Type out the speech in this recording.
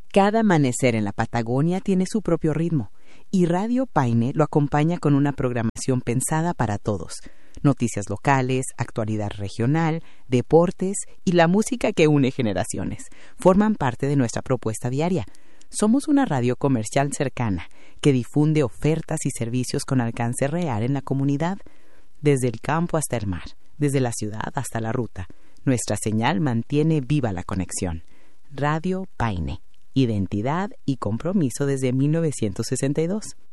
Cada amanecer en la Patagonia tiene su propio ritmo, y Radio Paine lo acompaña con una programación pensada para todos. Noticias locales, actualidad regional, deportes y la música que une generaciones forman parte de nuestra propuesta diaria. Somos una radio comercial cercana que difunde ofertas y servicios con alcance real en la comunidad, desde el campo hasta el mar, desde la ciudad hasta la ruta. Nuestra señal mantiene viva la conexión. Radio Paine. Identidad y compromiso desde 1962.